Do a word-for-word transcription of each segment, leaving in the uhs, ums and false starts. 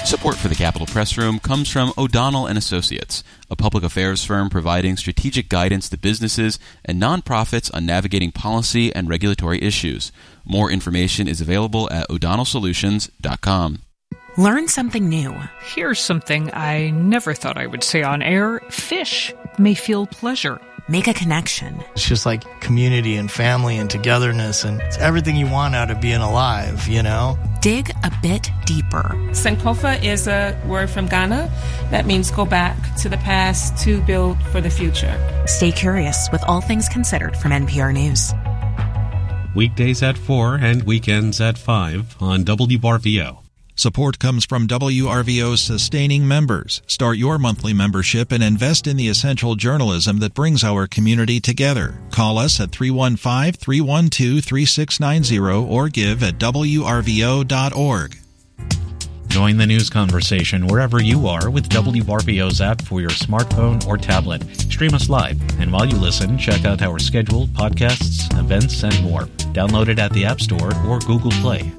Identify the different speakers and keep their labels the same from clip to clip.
Speaker 1: Support for the Capitol Press Room comes from O'Donnell and Associates, a public affairs firm providing strategic guidance to businesses and nonprofits on navigating policy and regulatory issues. More information is available at o'donnell solutions dot com.
Speaker 2: Learn something new.
Speaker 3: Here's something I never thought I would say on air. Fish may feel pleasure.
Speaker 2: Make a connection.
Speaker 4: It's just like community and family and togetherness, and it's everything you want out of being alive, you know?
Speaker 2: Dig a bit deeper.
Speaker 5: Sankofa is a word from Ghana that means go back to the past to build for the future.
Speaker 2: Stay curious with All Things Considered from N P R News.
Speaker 6: Weekdays at four and weekends at five on W R V O.
Speaker 7: Support comes from W R V O's sustaining members. Start your monthly membership and invest in the essential journalism that brings our community together. Call us at three one five, three one two, three six nine zero or give at w r v o dot org.
Speaker 6: Join the news conversation wherever you are with W R V O's app for your smartphone or tablet. Stream us live, and while you listen, check out our schedule, podcasts, events, and more. Download it at the App Store or Google Play.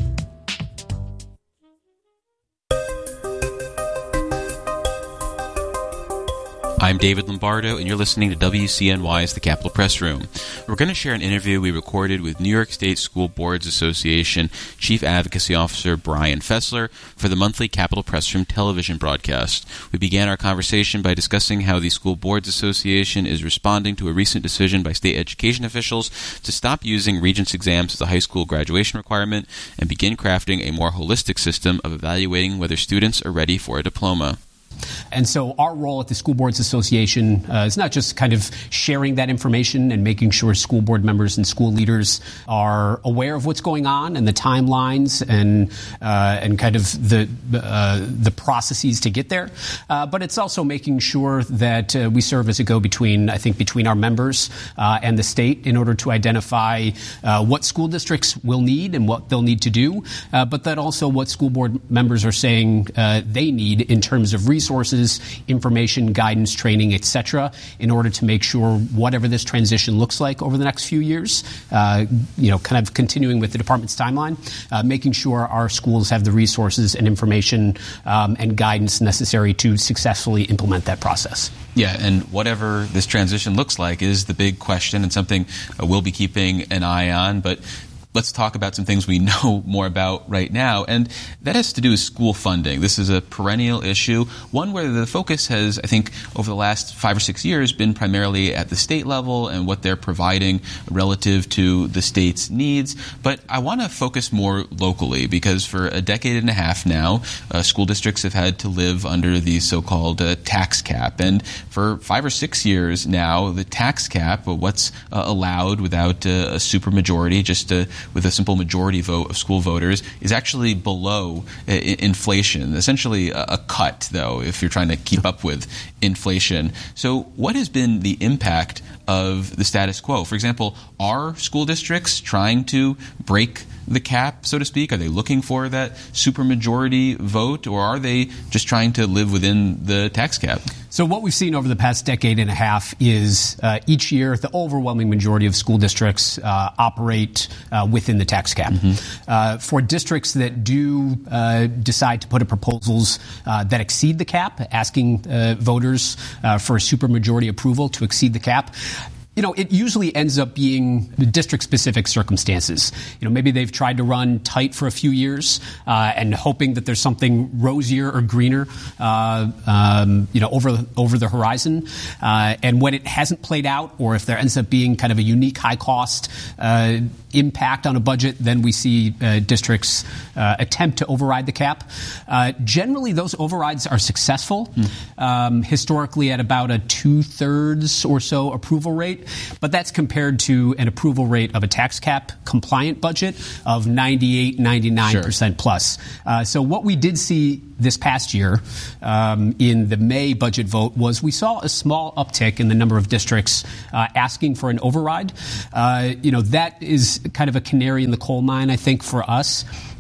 Speaker 1: I'm David Lombardo, and you're listening to W C N Y's The Capitol Press Room. We're going to share an interview we recorded with New York State School Boards Association Chief Advocacy Officer Brian Fessler for the monthly Capitol Press Room television broadcast. We began our conversation by discussing how the School Boards Association is responding to a recent decision by state education officials to stop using Regents exams as a high school graduation requirement and begin crafting a more holistic system of evaluating whether students are ready for a diploma.
Speaker 8: And so our role at the School Boards Association uh, is not just kind of sharing that information and making sure school board members and school leaders are aware of what's going on and the timelines and uh, and kind of the uh, the processes to get there. Uh, but it's also making sure that uh, we serve as a go-between, I think, between our members uh, and the state in order to identify uh, what school districts will need and what they'll need to do, uh, but that also what school board members are saying uh, they need in terms of resources. Resources, information, guidance, training, et cetera, in order to make sure whatever this transition looks like over the next few years, uh, you know, kind of continuing with the department's timeline, uh, making sure our schools have the resources and information um, and guidance necessary to successfully implement that process.
Speaker 1: Yeah, and whatever this transition looks like is the big question and something uh, we'll be keeping an eye on, but let's talk about some things we know more about right now, and that has to do with school funding. This is a perennial issue, one where the focus has, I think, over the last five or six years been primarily at the state level and what they're providing relative to the state's needs. But I want to focus more locally because for a decade and a half now, uh, school districts have had to live under the so-called uh, tax cap. And for five or six years now, the tax cap, what's uh, allowed without uh, a supermajority, just a with a simple majority vote of school voters, is actually below uh, inflation. Essentially a, a cut, though, if you're trying to keep up with inflation. So what has been the impact of the status quo? For example, are school districts trying to break the cap, so to speak? Are they looking for that supermajority vote, or are they just trying to live within the tax cap?
Speaker 8: So what we've seen over the past decade and a half is uh, each year the overwhelming majority of school districts uh, operate uh, within the tax cap. Mm-hmm. Uh, for districts that do uh, decide to put up proposals uh, that exceed the cap, asking uh, voters uh, for a supermajority approval to exceed the cap, you know, it usually ends up being district-specific circumstances. You know, maybe they've tried to run tight for a few years uh, and hoping that there's something rosier or greener, uh, um, you know, over over the horizon. Uh, and when it hasn't played out, or if there ends up being kind of a unique high-cost uh, impact on a budget, then we see uh, districts uh, attempt to override the cap. Uh, generally, those overrides are successful, mm. um, historically at about a two-thirds or so approval rate. But that's compared to an approval rate of a tax cap compliant budget of ninety-eight, ninety-nine percent sure. plus. Uh, so what we did see this past year um, in the May budget vote was we saw a small uptick in the number of districts uh, asking for an override. Uh, you know, that is kind of a canary in the coal mine, I think, for us.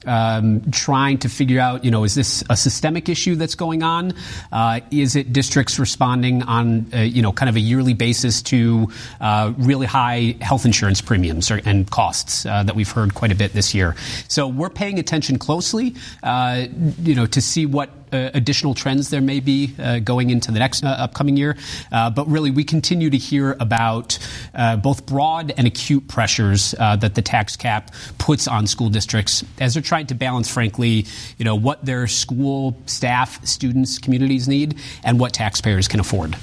Speaker 8: um, trying to figure out, you know, is this a systemic issue that's going on? Uh, is it districts responding on, uh, you know, kind of a yearly basis to uh, really high health insurance premiums or, and costs uh, that we've heard quite a bit this year? So we're paying attention closely, uh, you know, to see what Uh, additional trends there may be uh, going into the next uh, upcoming year. Uh, but really, we continue to hear about uh, both broad and acute pressures uh, that the tax cap puts on school districts as they're trying to balance, frankly, you know, what their school staff, students, communities need and what taxpayers can afford.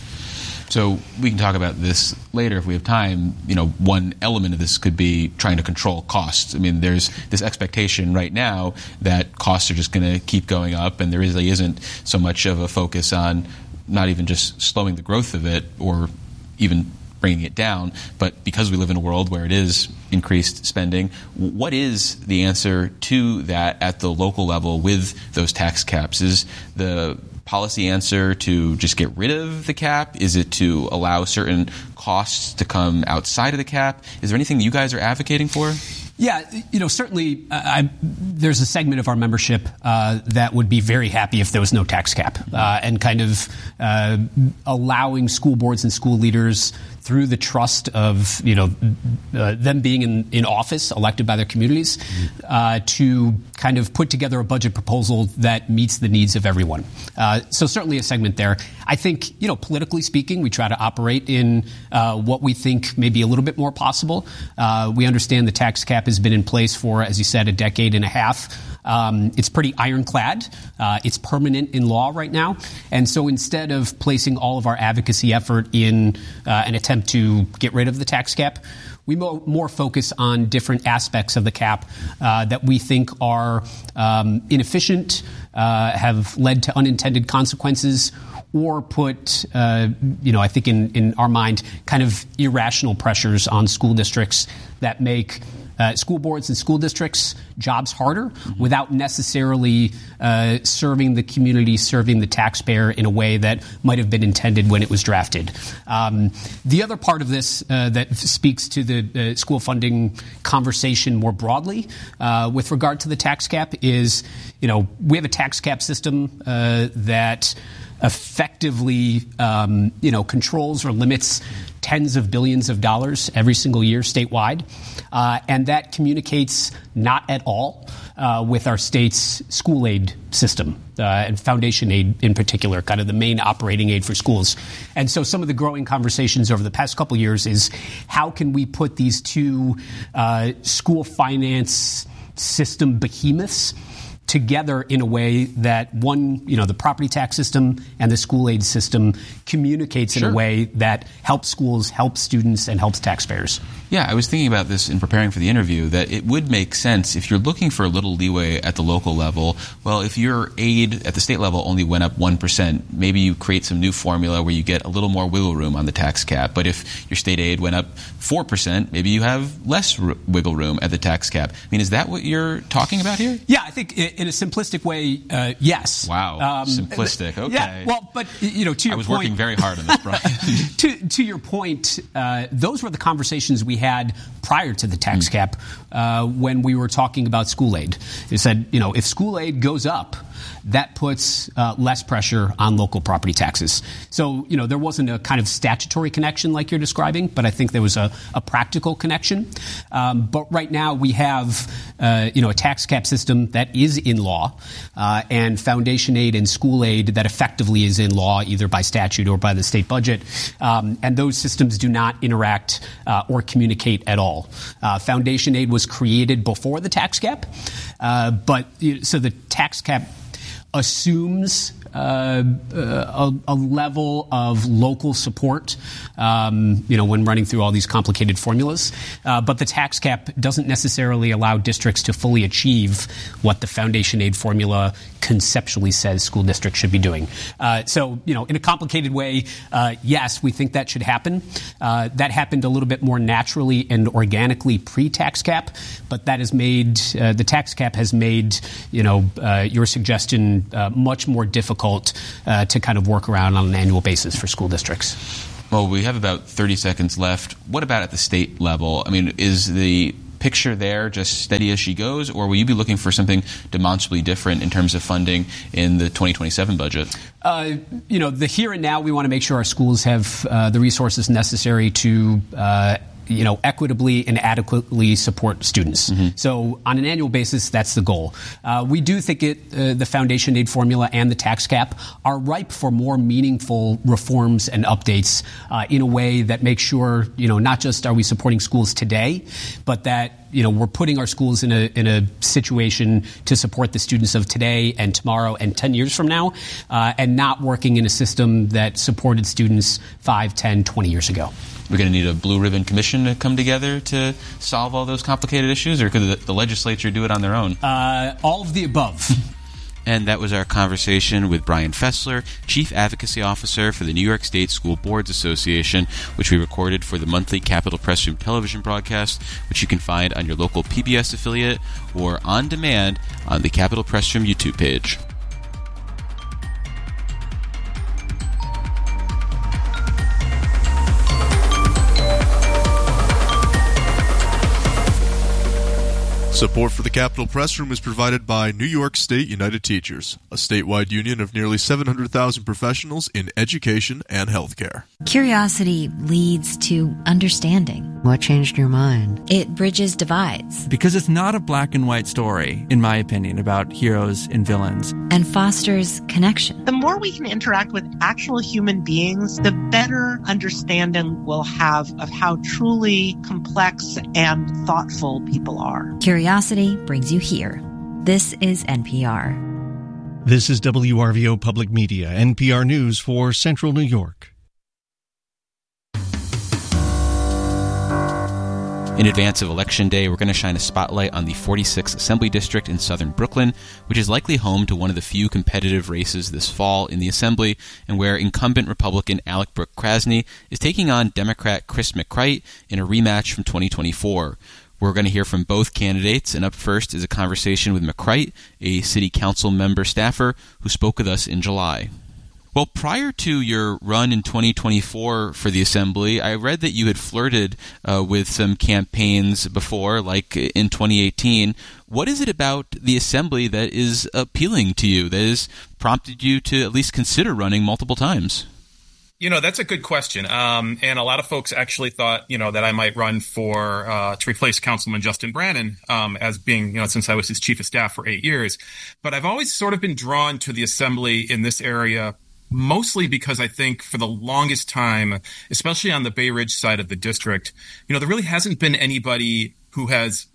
Speaker 1: So we can talk about this later if we have time. You know, one element of this could be trying to control costs. I mean, there's this expectation right now that costs are just going to keep going up, and there really isn't so much of a focus on not even just slowing the growth of it or even bringing it down, but because we live in a world where it is increased spending, what is the answer to that at the local level with those tax caps? Is the policy answer to just get rid of the cap? Is it to allow certain costs to come outside of the cap? Is there anything you guys are advocating for?
Speaker 8: Yeah, you know, certainly uh, I, there's a segment of our membership uh, that would be very happy if there was no tax cap uh, and kind of uh, allowing school boards and school leaders through the trust of, you know, uh, them being in, in office, elected by their communities, uh, to kind of put together a budget proposal that meets the needs of everyone. Uh, so certainly a segment there. I think, you know, politically speaking, we try to operate in uh, what we think may be a little bit more possible. Uh, we understand the tax cap has been in place for, as you said, a decade and a half. Um, it's pretty ironclad. Uh, it's permanent in law right now. And so instead of placing all of our advocacy effort in uh, an attempt to get rid of the tax cap, we mo- more focus on different aspects of the cap uh, that we think are um, inefficient, uh, have led to unintended consequences, or put, uh, you know, I think in, in our mind, kind of irrational pressures on school districts that make Uh, school boards and school districts' jobs harder mm-hmm. without necessarily uh, serving the community, serving the taxpayer in a way that might have been intended when it was drafted. Um, the other part of this uh, that speaks to the uh, school funding conversation more broadly uh, with regard to the tax cap is, you know, we have a tax cap system uh, that effectively, um, you know, controls or limits tens of billions of dollars every single year statewide. Uh, and that communicates not at all uh, with our state's school aid system uh, and foundation aid in particular, kind of the main operating aid for schools. And so some of the growing conversations over the past couple of years is how can we put these two uh, school finance system behemoths together in a way that one, you know, the property tax system and the school aid system communicates in
Speaker 1: sure.
Speaker 8: a way that helps schools, helps students, and helps taxpayers.
Speaker 1: Yeah, I was thinking about this in preparing for the interview, that it would make sense if you're looking for a little leeway at the local level. Well, if your aid at the state level only went up one percent, maybe you create some new formula where you get a little more wiggle room on the tax cap. But if your state aid went up four percent, maybe you have less r- wiggle room at the tax cap. I mean, is that what you're talking about here?
Speaker 8: Yeah, I think in a simplistic way, uh, yes.
Speaker 1: Wow, um, simplistic. Okay.
Speaker 8: Yeah, well, but, you know, to your
Speaker 1: I was
Speaker 8: point,
Speaker 1: working very hard on this, Brian.
Speaker 8: to, to your point, uh, those were the conversations we had prior to the tax cap uh, when we were talking about school aid. It said, you know, if school aid goes up, that puts uh, less pressure on local property taxes. So, you know, there wasn't a kind of statutory connection like you're describing, but I think there was a, a practical connection. Um, but right now we have, uh, you know, a tax cap system that is in law uh, and foundation aid and school aid that effectively is in law either by statute or by the state budget. Um, and those systems do not interact uh, or communicate at all. Uh, foundation aid was created before the tax cap, uh, but so the tax cap assumes uh, a, a level of local support, um, you know, when running through all these complicated formulas. Uh, but the tax cap doesn't necessarily allow districts to fully achieve what the foundation aid formula conceptually says school districts should be doing. Uh, so, you know, in a complicated way, uh, yes, we think that should happen. Uh, that happened a little bit more naturally and organically pre-tax cap, but that has made, uh, the tax cap has made, you know, uh, your suggestion uh, much more difficult uh, to kind of work around on an annual basis for school districts.
Speaker 1: Well, we have about thirty seconds left. What about at the state level? I mean, is the picture there just steady as she goes, or will you be looking for something demonstrably different in terms of funding in the twenty twenty-seven budget?
Speaker 8: Uh, you know, the here and now, we want to make sure our schools have uh, the resources necessary to uh, you know, equitably and adequately support students. Mm-hmm. So on an annual basis, that's the goal. Uh, we do think it, uh, the foundation aid formula and the tax cap are ripe for more meaningful reforms and updates uh, in a way that makes sure, you know, not just are we supporting schools today, but that, you know, we're putting our schools in a in a situation to support the students of today and tomorrow and ten years from now, uh, and not working in a system that supported students five, ten, twenty years ago.
Speaker 1: We're going to need a blue ribbon commission to come together to solve all those complicated issues, or could the, the legislature do it on their own?
Speaker 8: Uh, all of the above.
Speaker 1: And that was our conversation with Brian Fessler, Chief Advocacy Officer for the New York State School Boards Association, which we recorded for the monthly Capitol Press Room television broadcast, which you can find on your local P B S affiliate or on demand on the Capitol Press Room YouTube page.
Speaker 9: Support for the Capitol Press Room is provided by New York State United Teachers, a statewide union of nearly seven hundred thousand professionals in education and healthcare.
Speaker 10: Curiosity leads to understanding.
Speaker 11: What changed your mind?
Speaker 10: It bridges divides.
Speaker 12: Because it's not a black and white story, in my opinion, about heroes and villains.
Speaker 10: And fosters connection.
Speaker 13: The more we can interact with actual human beings, the better understanding we'll have of how truly complex and thoughtful people are.
Speaker 10: Curiosity brings you here. This is N P R.
Speaker 14: This is W R V O Public Media, N P R News for Central New York.
Speaker 1: In advance of Election Day, we're going to shine a spotlight on the forty-sixth Assembly District in southern Brooklyn, which is likely home to one of the few competitive races this fall in the Assembly, and where incumbent Republican Alec Brooke Krasny is taking on Democrat Chris McCrite in a rematch from twenty twenty-four. We're going to hear from both candidates, and up first is a conversation with McCrite, a city council member staffer who spoke with us in July. Well, prior to your run in twenty twenty-four for the Assembly, I read that you had flirted uh, with some campaigns before, like in twenty eighteen. What is it about the Assembly that is appealing to you, that has prompted you to at least consider running multiple times?
Speaker 15: You know, that's a good question. Um, and a lot of folks actually thought, you know, that I might run for uh, to replace Councilman Justin Brannan um, as being, you know, since I was his chief of staff for eight years. But I've always sort of been drawn to the Assembly in this area, mostly because I think for the longest time, especially on the Bay Ridge side of the district, you know, there really hasn't been anybody who has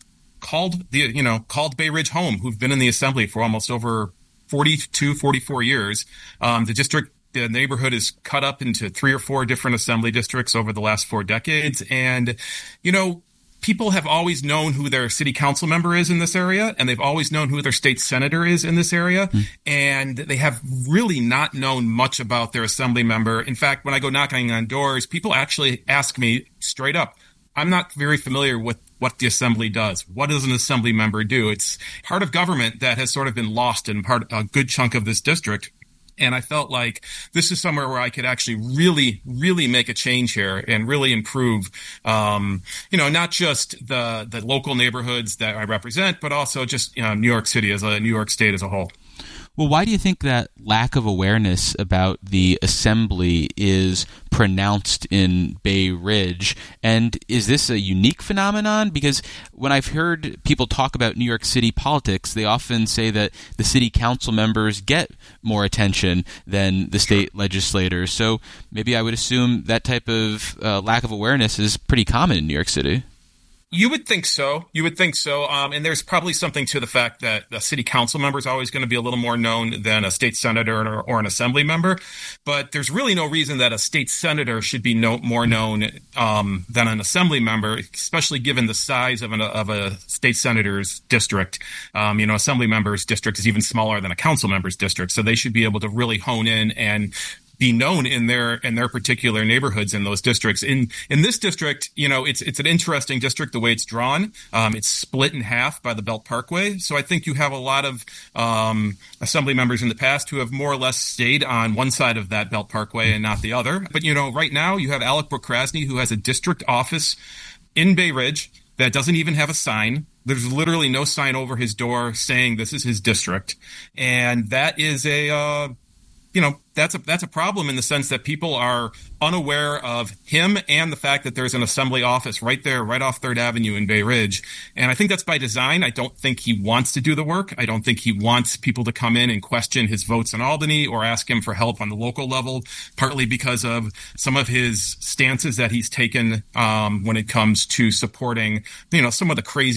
Speaker 15: called the, you know, called Bay Ridge home, who've been in the Assembly for almost over forty-two, forty-four years. Um, the district The neighborhood is cut up into three or four different assembly districts over the last four decades. And, you know, people have always known who their city council member is in this area, and they've always known who their state senator is in this area. Mm. And they have really not known much about their assembly member. In fact, when I go knocking on doors, people actually ask me straight up, I'm not very familiar with what the assembly does. What does an assembly member do? It's part of government that has sort of been lost in part a good chunk of this district. And I felt like this is somewhere where I could actually really, really make a change here and really improve, um, you know, not just the the local neighborhoods that I represent, but also just, you know, New York City as a New York State as a whole.
Speaker 1: Well, why do you think that lack of awareness about the Assembly is pronounced in Bay Ridge? And is this a unique phenomenon? Because when I've heard people talk about New York City politics, they often say that the city council members get more attention than the state legislators. So maybe I would assume that type of uh, lack of awareness is pretty common in New York City.
Speaker 15: You would think so. You would think so. Um, and there's probably something to the fact that a city council member is always going to be a little more known than a state senator or, or an assembly member. But there's really no reason that a state senator should be no, more known um, than an assembly member, especially given the size of, an, of a state senator's district. Um, you know, assembly member's district is even smaller than a council member's district. So they should be able to really hone in and be known in their in their particular neighborhoods in those districts. In in this district, you know, it's it's an interesting district the way it's drawn. Um, it's split in half by the Belt Parkway. So I think you have a lot of um, assembly members in the past who have more or less stayed on one side of that Belt Parkway and not the other. But, you know, right now you have Alec Brooke Krasny, who has a district office in Bay Ridge. that doesn't even have a sign. There's literally no sign over his door saying this is his district. And that is a, uh, you know, that's a that's a problem in the sense that people are unaware of him and the fact that there's an assembly office right there, right off Third Avenue in Bay Ridge. And I think that's by design. I don't think he wants to do the work. I don't think he wants people to come in and question his votes in Albany or ask him for help on the local level, partly because of some of his stances that he's taken um, when it comes to supporting, you know, some of the crazy